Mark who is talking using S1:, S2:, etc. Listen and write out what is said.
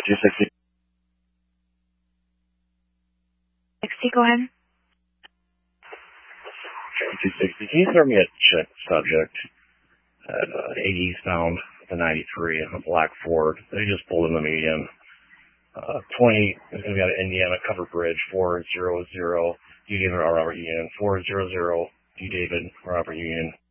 S1: 260.
S2: 60, go ahead.
S1: 260. Can you throw me a check subject at 80 eastbound to 93, a black Ford? They just pulled in the median. 20 is going to be out of Indiana, Cover Bridge, 400, D. David, Robert Union, 400, D. David, Robert Union.